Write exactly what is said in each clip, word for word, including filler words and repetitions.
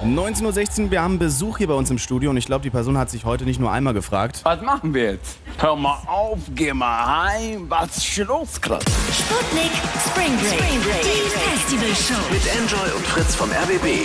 neunzehn Uhr sechzehn, wir haben Besuch hier bei uns im Studio und ich glaube, die Person hat sich heute nicht nur einmal gefragt. Was machen wir jetzt? Hör mal auf, geh mal heim, was ist hier los gerade? Sputnik Spring Break, Spring Break. Die Festivalshow. Mit Enjoy und Fritz vom R B B.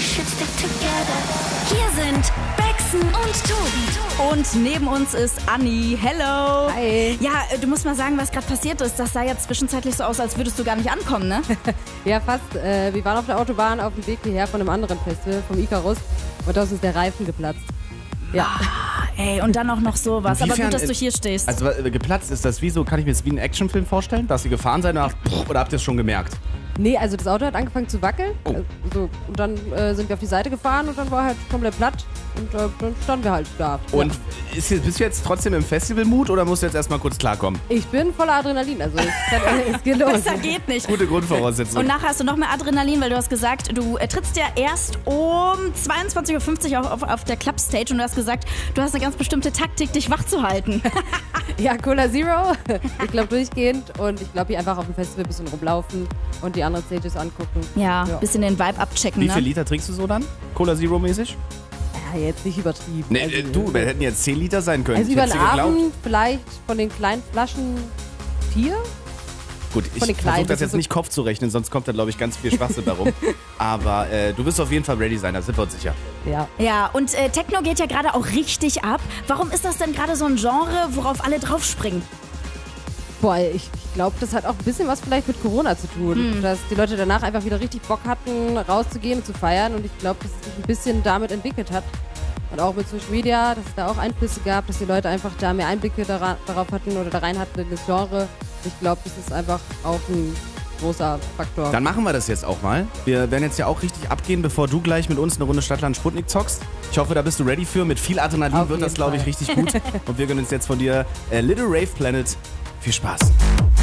Hier sind Baxen und Tobi. Und neben uns ist Anni. Hello. Hi. Ja, du musst mal sagen, was gerade passiert ist. Das sah ja zwischenzeitlich so aus, als würdest du gar nicht ankommen, ne? Ja, fast. Äh, wir waren auf der Autobahn auf dem Weg hierher von einem anderen Festival, vom Icarus. Und da ist uns der Reifen geplatzt. Ja. Ah, ey, und dann auch noch sowas. Aber gut, dass du hier stehst. Also äh, geplatzt ist das wie so, kann ich mir das wie einen Actionfilm vorstellen? Dass sie gefahren seid oder, oder habt ihr es schon gemerkt? Nee, also das Auto hat angefangen zu wackeln. Oh. Also, und dann äh, sind wir auf die Seite gefahren und dann war halt komplett platt. Und äh, dann standen wir halt da. Und ja. ist, bist du jetzt trotzdem im Festivalmut oder musst du jetzt erstmal kurz klarkommen? Ich bin voller Adrenalin, also ich kann, äh, es geht los. Besser geht nicht. Gute Grundvoraussetzung. Und nachher hast du noch mehr Adrenalin, weil du hast gesagt, du äh, trittst ja erst um zweiundzwanzig Uhr fünfzig auf, auf, auf der Clubstage und du hast gesagt, du hast eine ganz bestimmte Taktik, dich wach zu halten. Ja, Cola Zero. Ich glaube durchgehend und ich glaube hier einfach auf dem Festival ein bisschen rumlaufen und die anderen Stages angucken. Ja, Ja. bisschen den Vibe abchecken, Wie ne? viel Liter trinkst du so dann? Cola Zero mäßig? Ja, jetzt nicht übertrieben. Nee, also, äh, du, wir hätten jetzt zehn Liter sein können. Also Ich über hätt's den dir geglaubt. Abend vielleicht von den kleinen Flaschen vier. Gut, von ich den Kleinen, versuche das das jetzt ist so- nicht Kopf zu rechnen, sonst kommt da, glaube ich, ganz viel Schwachsinn darum. Aber äh, du wirst auf jeden Fall ready sein, da sind wir uns sicher. Ja. Ja, und äh, Techno geht ja gerade auch richtig ab. Warum ist das denn gerade so ein Genre, worauf alle draufspringen? Boah, ich, ich glaube, das hat auch ein bisschen was vielleicht mit Corona zu tun. Hm. Dass die Leute danach einfach wieder richtig Bock hatten, rauszugehen und zu feiern. Und ich glaube, dass es sich ein bisschen damit entwickelt hat. Und auch mit Social Media, dass es da auch Einflüsse gab, dass die Leute einfach da mehr Einblicke dara- darauf hatten oder da rein hatten in das Genre. Ich glaube, das ist einfach auch ein großer Faktor. Dann machen wir das jetzt auch mal. Wir werden jetzt ja auch richtig abgehen, bevor du gleich mit uns eine Runde Stadtland Sputnik zockst. Ich hoffe, da bist du ready für. Mit viel Adrenalin Auf wird das, jeden glaube ich, Fall. richtig gut. Und wir gönnen uns jetzt von dir äh, Little Rave Planet. Viel Spaß.